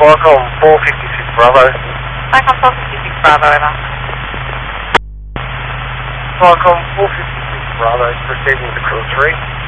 Qualcomm 456 Bravo. Qualcomm 456 Bravo, over. Qualcomm 456 Bravo, proceeding to cruise 3.